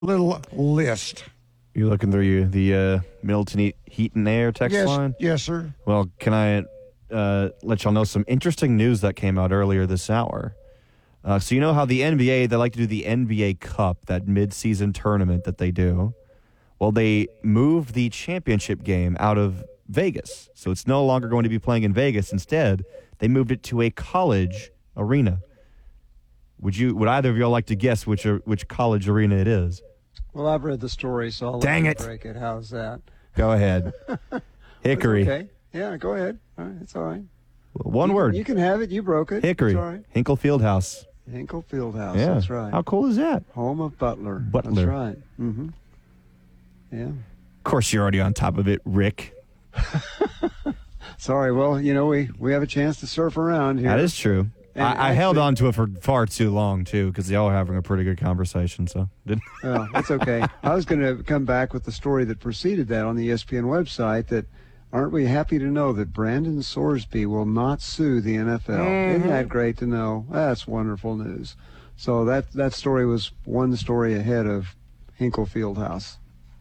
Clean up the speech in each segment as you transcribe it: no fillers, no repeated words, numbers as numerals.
little list. You looking through the Milton Heat and Air text line? Yes, sir. Well, can I let y'all know some interesting news that came out earlier this hour? So you know how the NBA, they like to do the NBA Cup, that mid-season tournament that they do. Well, they moved the championship game out of Vegas. So it's no longer going to be playing in Vegas. Instead, they moved it to a college arena. Would either of y'all like to guess which college arena it is? Well, I've read the story, so I'll let you break it. How's that? Go ahead. Hickory. Okay. Yeah, go ahead. All right, it's all right. One word. You can have it. You broke it. Hickory. It's all right. Hinkle Fieldhouse. Hinkle Fieldhouse. Yeah. That's right. How cool is that? Home of Butler. Butler. That's right. Mm-hmm. Yeah. Of course, you're already on top of it, Rick. Sorry. Well, we have a chance to surf around here. That is true. I held on to it for far too long, too, because y'all were having a pretty good conversation. So, well, that's okay. I was going to come back with the story that preceded that on the ESPN website that aren't we happy to know that Brandon Sorsby will not sue the NFL? Mm-hmm. Isn't that great to know? That's wonderful news. So that story was one story ahead of Hinkle Fieldhouse.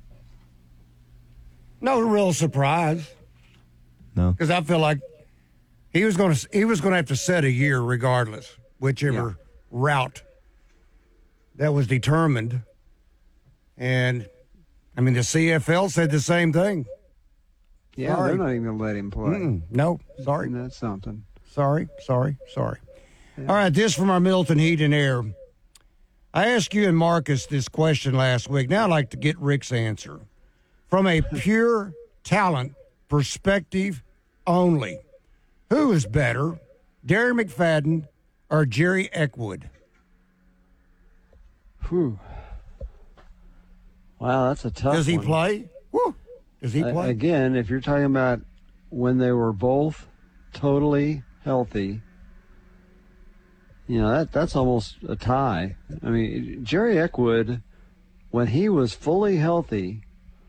No real surprise. No. Because I feel like he was going to have to set a year regardless, whichever route that was determined. And, I mean, the CFL said the same thing. Yeah, Sorry. they're not even going to let him play. No, sorry. Isn't that something? Sorry. Yeah. All right, this from our Milton Heat and Air. I asked you and Marcus this question last week. Now I'd like to get Rick's answer. From a pure talent perspective only, who is better, Darren McFadden or Jerry Eckwood? Whew. Wow, that's a tough one. Does he play? Woo. Does he play? Again, if you're talking about when they were both totally healthy, that's almost a tie. I mean, Jerry Eckwood, when he was fully healthy,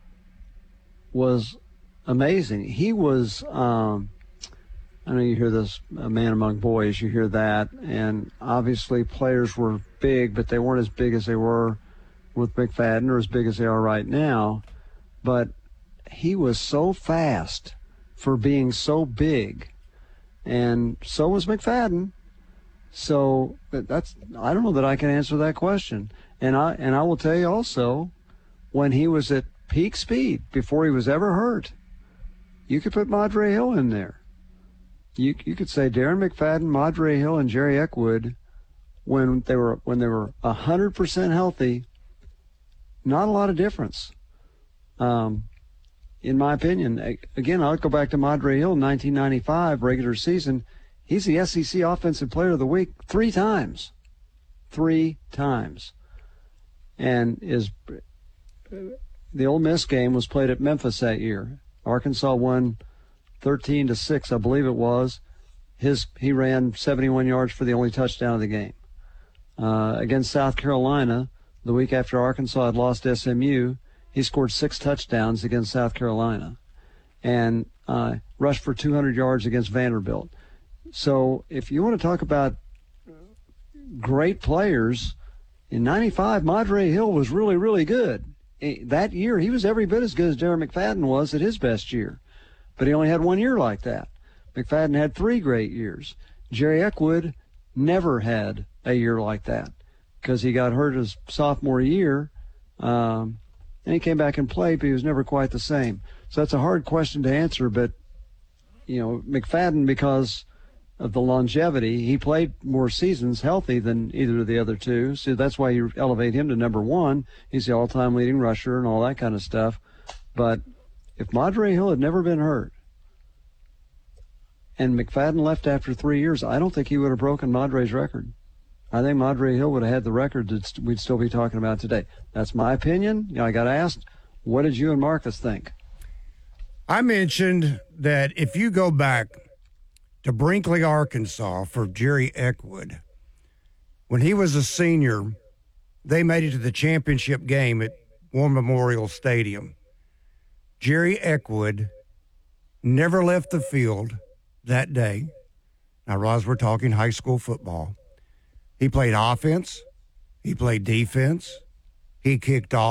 was amazing. He was, I know you hear this, a man among boys, you hear that, and obviously players were big, but they weren't as big as they were with McFadden or as big as they are right now. But he was so fast for being so big, and so was McFadden. So I don't know that I can answer that question. And I will tell you also, when he was at peak speed before he was ever hurt, you could put Madre Hill in there. You could say Darren McFadden, Madre Hill, and Jerry Eckwood when they were 100% healthy. Not a lot of difference, in my opinion. Again, I'll go back to Madre Hill, 1995 regular season. He's the SEC Offensive Player of the Week 3 times. 3 times. And the Ole Miss game was played at Memphis that year. Arkansas won 13-6, I believe it was. He ran 71 yards for the only touchdown of the game. Against South Carolina, the week after Arkansas had lost SMU, he scored 6 touchdowns against South Carolina and rushed for 200 yards against Vanderbilt. So if you want to talk about great players, in 95, Madre Hill was really, really good. That year, he was every bit as good as Darren McFadden was at his best year. But he only had 1 year like that. McFadden had 3 great years. Jerry Eckwood never had a year like that because he got hurt his sophomore year, and he came back and played, but he was never quite the same. So that's a hard question to answer, but, McFadden, because of the longevity, he played more seasons healthy than either of the other two, so that's why you elevate him to number 1. He's the all-time leading rusher and all that kind of stuff. But if Madre Hill had never been hurt and McFadden left after 3 years, I don't think he would have broken Madre's record. I think Madre Hill would have had the record that we'd still be talking about today. That's my opinion. I got asked, what did you and Marcus think? I mentioned that if you go back to Brinkley, Arkansas for Jerry Eckwood, when he was a senior, they made it to the championship game at War Memorial Stadium. Jerry Eckwood never left the field that day. Now, Roz, we're talking high school football. He played offense. He played defense. he kicked off.